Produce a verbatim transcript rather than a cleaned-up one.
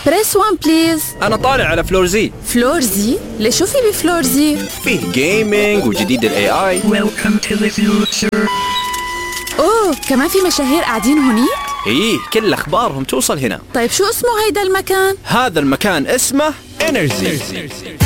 بريس وان بليز. أنا طالع على فلور زي. فلور زي؟ ليش شو في بفلور زي؟ فيه جيمينج وجديد ال إيه آي. Welcome to the future. أوه كمان في مشاهير قاعدين هوني؟ إيه كل أخبارهم توصل هنا. طيب شو اسمه هيدا المكان؟ هذا المكان اسمه إنرجي.